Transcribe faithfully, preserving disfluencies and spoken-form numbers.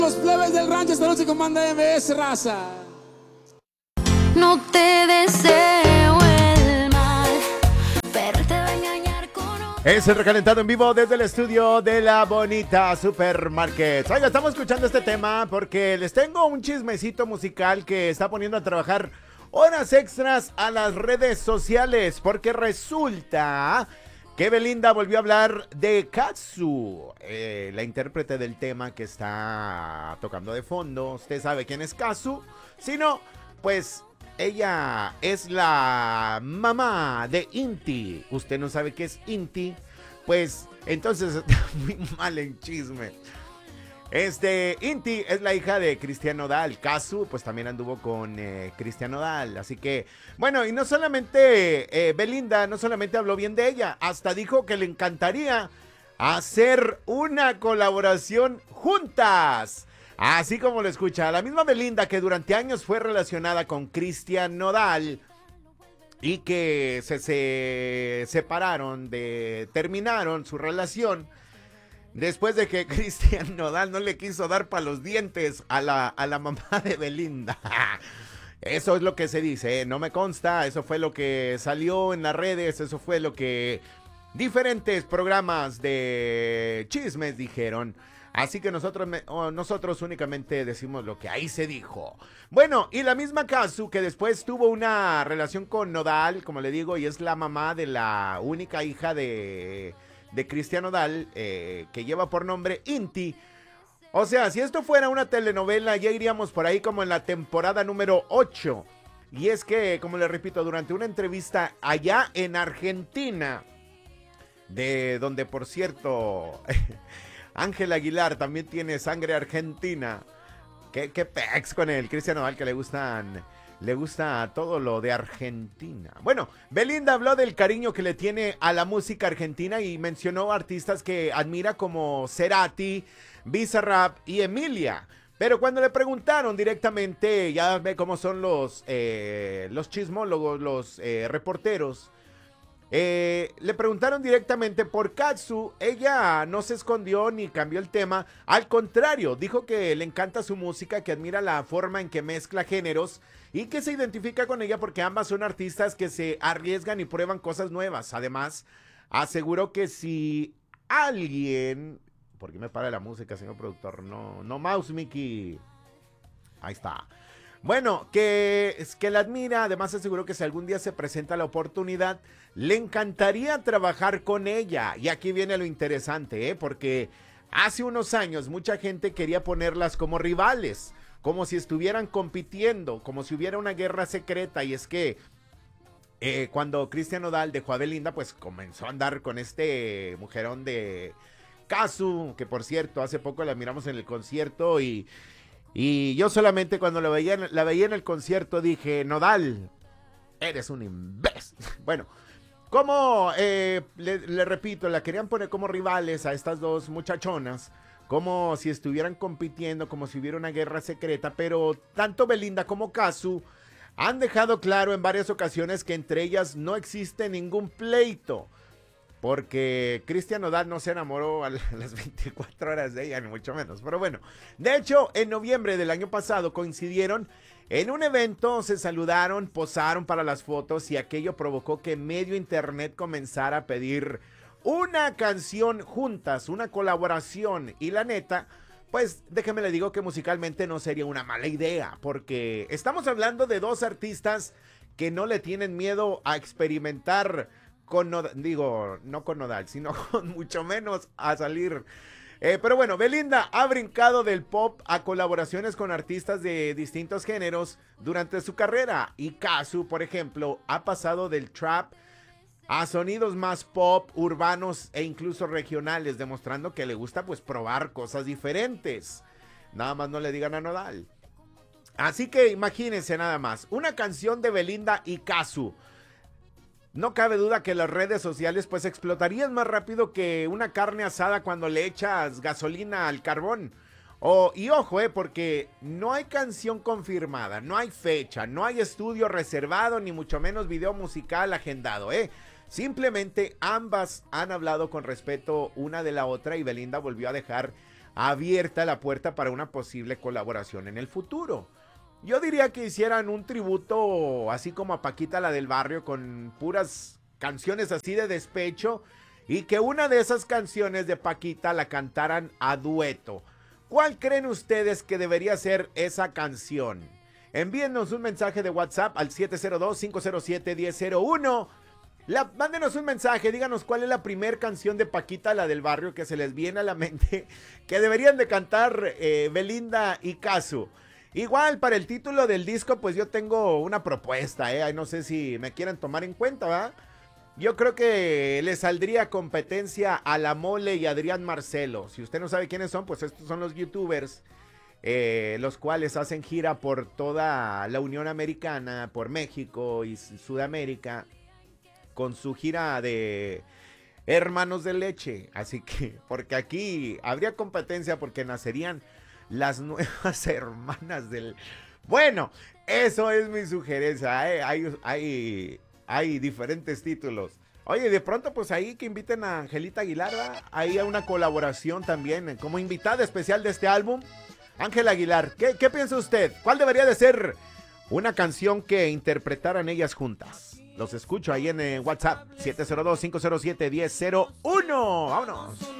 Los plebes del rancho esta noche con banda M S, raza. No te deseo el mal, pero te va a engañar con otro. Es el recalentado en vivo desde el estudio de la bonita Supermarket. Oiga, estamos escuchando este tema porque les tengo un chismecito musical que está poniendo a trabajar horas extras a las redes sociales, porque resulta que Belinda volvió a hablar de Katsu, eh, la intérprete del tema que está tocando de fondo. ¿Usted sabe quién es Katsu? Si no, pues ella es la mamá de Inti. ¿Usted no sabe qué es Inti? Pues entonces está muy mal en chisme. Este, Inti es la hija de Cristian Nodal. Katsu, pues también anduvo con eh, Cristian Nodal. Así que, bueno, y no solamente eh, Belinda, no solamente habló bien de ella, hasta dijo que le encantaría hacer una colaboración juntas. Así como lo escucha, la misma Belinda que durante años fue relacionada con Cristian Nodal y que se, se separaron, de, terminaron su relación. Después de que Cristian Nodal no le quiso dar para los dientes a la, a la mamá de Belinda. Eso es lo que se dice, ¿eh? No me consta, eso fue lo que salió en las redes, eso fue lo que diferentes programas de chismes dijeron. Así que nosotros, oh, nosotros únicamente decimos lo que ahí se dijo. Bueno, y la misma Katsu que después tuvo una relación con Nodal, como le digo, y es la mamá de la única hija de... de Cristian Nodal, eh, que lleva por nombre Inti. O sea, si esto fuera una telenovela, ya iríamos por ahí como en la temporada número ocho. Y es que, como les repito, durante una entrevista allá en Argentina, de donde, por cierto, Ángel Aguilar también tiene sangre argentina. ¿Qué, qué pex con el Cristian Nodal, que le gustan... Le gusta todo lo de Argentina. Bueno, Belinda habló del cariño que le tiene a la música argentina y mencionó artistas que admira como Cerati, Bizarrap y Emilia. Pero cuando le preguntaron directamente, ya ve cómo son los, eh, los chismólogos, los eh, reporteros, Eh, le preguntaron directamente por Katsu. Ella no se escondió ni cambió el tema. Al contrario, dijo que le encanta su música, que admira la forma en que mezcla géneros y que se identifica con ella porque ambas son artistas que se arriesgan y prueban cosas nuevas. Además, aseguró que si alguien... ¿Por qué me para la música, señor productor? No, no mouse, Mickey. Ahí está. Bueno, que, es que la admira. Además aseguró que si algún día se presenta la oportunidad, le encantaría trabajar con ella. Y aquí viene lo interesante, ¿eh? Porque hace unos años mucha gente quería ponerlas como rivales, como si estuvieran compitiendo, como si hubiera una guerra secreta. Y es que eh, cuando Cristian Nodal dejó a Belinda, pues comenzó a andar con este mujerón de Katsu, que por cierto, hace poco la miramos en el concierto y... Y yo solamente cuando la veía, la veía en el concierto dije, Nodal, eres un imbécil. Bueno, como eh, le, le repito, la querían poner como rivales a estas dos muchachonas, como si estuvieran compitiendo, como si hubiera una guerra secreta, pero tanto Belinda como Katsu han dejado claro en varias ocasiones que entre ellas no existe ningún pleito. Porque Cristian Nodal no se enamoró a las veinticuatro horas de ella, ni mucho menos. Pero bueno, de hecho, en noviembre del año pasado coincidieron en un evento, se saludaron, posaron para las fotos y aquello provocó que medio internet comenzara a pedir una canción juntas, una colaboración. Y la neta, pues déjeme le digo que musicalmente no sería una mala idea, porque estamos hablando de dos artistas que no le tienen miedo a experimentar con Nodal, digo, no con Nodal, sino con mucho menos a salir. Eh, pero bueno, Belinda ha brincado del pop a colaboraciones con artistas de distintos géneros durante su carrera. Y Katsu, por ejemplo, ha pasado del trap a sonidos más pop, urbanos e incluso regionales, demostrando que le gusta pues probar cosas diferentes. Nada más no le digan a Nodal. Así que imagínense nada más, una canción de Belinda y Katsu. No cabe duda que las redes sociales pues explotarían más rápido que una carne asada cuando le echas gasolina al carbón. Oh, y ojo, eh, porque no hay canción confirmada, no hay fecha, no hay estudio reservado, ni mucho menos video musical agendado, eh. Simplemente ambas han hablado con respeto una de la otra y Belinda volvió a dejar abierta la puerta para una posible colaboración en el futuro. Yo diría que hicieran un tributo así como a Paquita la del Barrio, con puras canciones así de despecho, y que una de esas canciones de Paquita la cantaran a dueto. ¿Cuál creen ustedes que debería ser esa canción? Envíennos un mensaje de WhatsApp al siete cero dos, cinco cero siete, uno cero cero uno. La, mándenos un mensaje, díganos cuál es la primer canción de Paquita, la del Barrio, que se les viene a la mente, que deberían de cantar eh, Belinda y Casu. Igual, para el título del disco, pues yo tengo una propuesta, eh, no sé si me quieren tomar en cuenta, ¿verdad? Yo creo que le saldría competencia a La Mole y Adrián Marcelo. Si usted no sabe quiénes son, pues estos son los youtubers, eh, los cuales hacen gira por toda la Unión Americana, por México y Sudamérica, con su gira de Hermanos de Leche. Así que, porque aquí habría competencia, porque nacerían las nuevas hermanas del... Bueno, eso es mi sugerencia, ¿eh? Hay, hay, hay diferentes títulos. Oye, de pronto pues ahí que inviten a Angelita Aguilar, ¿verdad? Ahí a una colaboración también, como invitada especial de este álbum. Ángela Aguilar, ¿qué, qué piensa usted? ¿Cuál debería de ser una canción que interpretaran ellas juntas? Los escucho ahí en eh, WhatsApp, siete cero dos, cinco cero siete, uno cero cero uno. ¡Vámonos!